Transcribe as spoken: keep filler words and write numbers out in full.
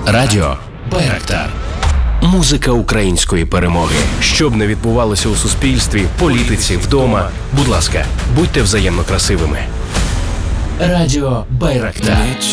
Радіо Байрактар. Музика української перемоги. Щоб не відбувалося у суспільстві, в політиці, вдома, будь ласка, будьте взаємно красивими. Радіо Байрактар.